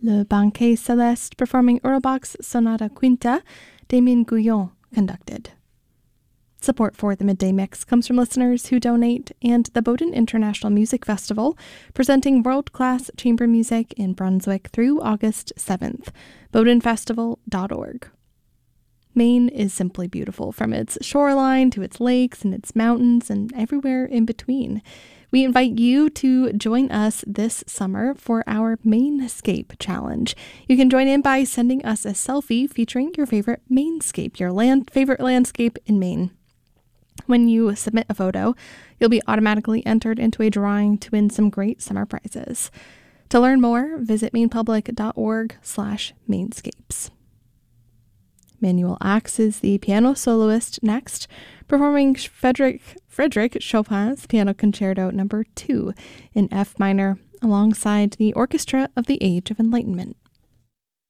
Le Banquet Céleste performing Urlbach's Sonata Quinta, Damien Guyon conducted. Support for the Midday Mix comes from listeners who donate and the Bowdoin International Music Festival, presenting world-class chamber music in Brunswick through August 7th. BowdoinFestival.org. Maine is simply beautiful, from its shoreline to its lakes and its mountains and everywhere in between. We invite you to join us this summer for our Mainscape Challenge. You can join in by sending us a selfie featuring your favorite Mainscape, your favorite landscape in Maine. When you submit a photo, you'll be automatically entered into a drawing to win some great summer prizes. To learn more, visit mainepublic.org/mainscapes. Manuel Axe is the piano soloist next, performing Frédéric Chopin's Piano Concerto No. 2 in F minor alongside the Orchestra of the Age of Enlightenment.